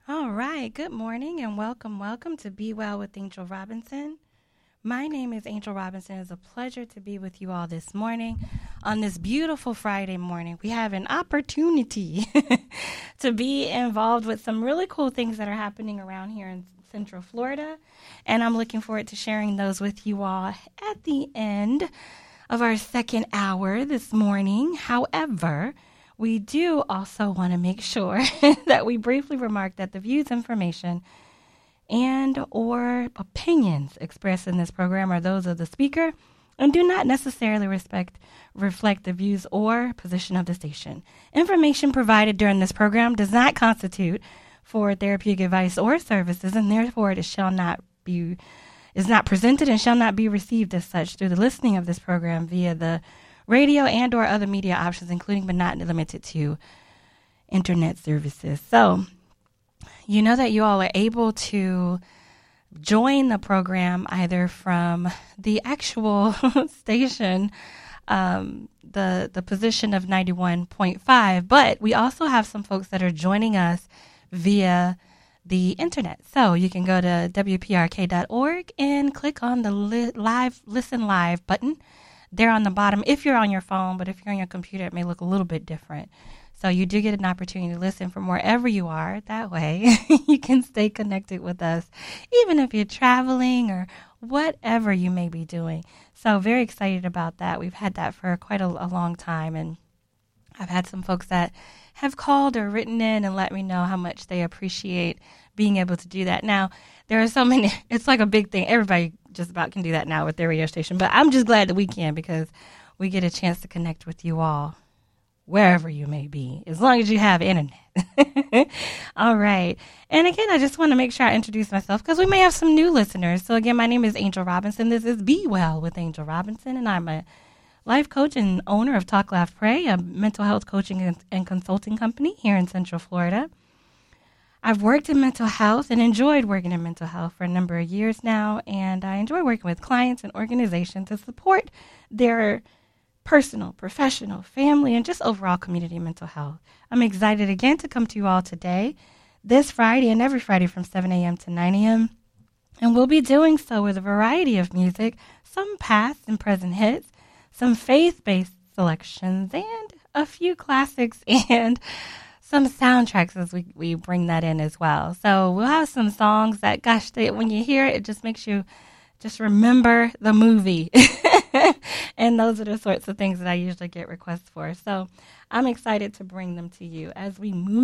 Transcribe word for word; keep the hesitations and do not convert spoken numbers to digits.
All right. Good morning and welcome, welcome to Be Well with Angel Robinson. My name is Angel Robinson. It's a pleasure to be with you all this morning. On this beautiful Friday morning, we have an opportunity to be involved with some really cool things that are happening around here in Central Florida. And I'm looking forward to sharing those with you all at the end of our second hour this morning. However, we do also want to make sure that we briefly remark that the views, information, and or opinions expressed in this program are those of the speaker and do not necessarily respect reflect the views or position of the station. Information provided during this program does not constitute for therapeutic advice or services, and therefore it shall not be is not presented and shall not be received as such through the listening of this program via the radio and or other media options, including but not limited to internet services. So you know that you all are able to join the program either from the actual station, um, the the position of ninety-one point five, but we also have some folks that are joining us via the internet. So you can go to W P R K dot org and click on the li- live listen live button there on the bottom if you're on your phone, but if you're on your computer, it may look a little bit different. So you do get an opportunity to listen from wherever you are. That way you can stay connected with us, even if you're traveling or whatever you may be doing. So very excited about that. We've had that for quite a, a long time, and I've had some folks that have called or written in and let me know how much they appreciate being able to do that. Now, there are so many, it's like a big thing. Everybody just about can do that now with their radio station, but I'm just glad that we can because we get a chance to connect with you all wherever you may be, as long as you have internet. All right. And again, I just want to make sure I introduce myself because we may have some new listeners. So again, my name is Angel Robinson. This is Be Well with Angel Robinson, and I'm a life coach and owner of Talk, Laugh, Pray, a mental health coaching and, and consulting company here in Central Florida. I've worked in mental health and enjoyed working in mental health for a number of years now, and I enjoy working with clients and organizations to support their personal, professional, family, and just overall community mental health. I'm excited again to come to you all today, this Friday and every Friday from seven a.m. to nine a.m., and we'll be doing so with a variety of music, some past and present hits, some faith-based selections, and a few classics and some soundtracks as we, we bring that in as well. So we'll have some songs that, gosh, they, when you hear it, it just makes you just remember the movie. And those are the sorts of things that I usually get requests for. So I'm excited to bring them to you as we move